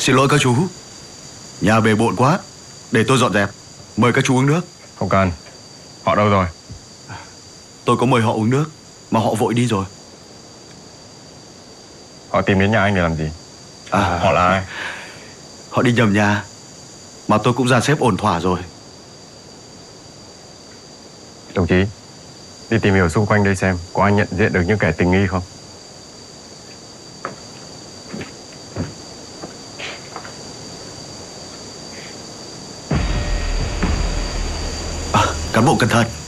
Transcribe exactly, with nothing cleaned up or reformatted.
Xin lỗi các chú, nhà bề bộn quá, để tôi dọn dẹp. Mời các chú uống nước. Không cần. Họ đâu rồi? Tôi có mời họ uống nước mà họ vội đi rồi. Họ tìm đến nhà anh để làm gì? À, Họ là ai? họ đi nhầm nhà, mà tôi cũng dàn xếp ổn thỏa rồi. Đồng chí, đi tìm hiểu xung quanh đây xem có ai nhận diện được những kẻ tình nghi không. À, cán bộ cẩn thận.